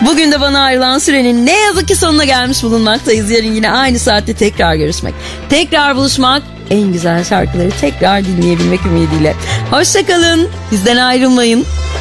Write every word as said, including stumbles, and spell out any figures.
Bugün de bana ayrılan sürenin ne yazık ki sonuna gelmiş bulunmaktayız. Yarın yine aynı saatte tekrar görüşmek, tekrar buluşmak, en güzel şarkıları tekrar dinleyebilmek ümidiyle. Hoşçakalın, bizden ayrılmayın.